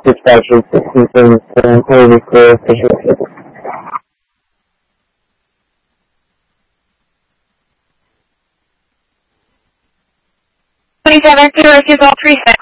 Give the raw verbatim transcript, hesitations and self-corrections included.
Dispatcher systems and Holy Clear official. twenty-seven zero two all three six.